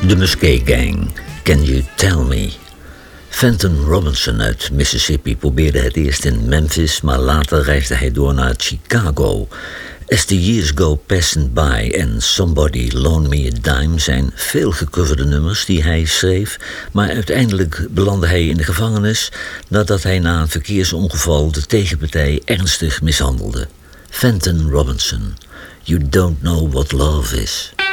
De Musquet Gang, Can You Tell Me? Fenton Robinson uit Mississippi probeerde het eerst in Memphis, maar later reisde hij door naar Chicago. As the Years Go Passing By en Somebody Loan Me a Dime zijn veel gecoverde nummers die hij schreef, maar uiteindelijk belandde hij in de gevangenis nadat hij na een verkeersongeval de tegenpartij ernstig mishandelde. Fenton Robinson, You Don't Know What Love Is.